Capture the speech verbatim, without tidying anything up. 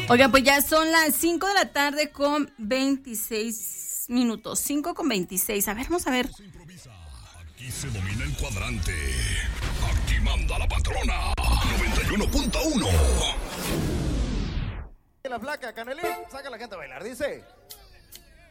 Oiga, pues ya son las cinco de la tarde con veintiséis minutos. cinco con veintiséis. A ver, vamos a ver. Aquí se domina el cuadrante. Aquí manda la patrona. noventa y uno punto uno. La flaca, Canelín, saca a la gente a bailar, dice.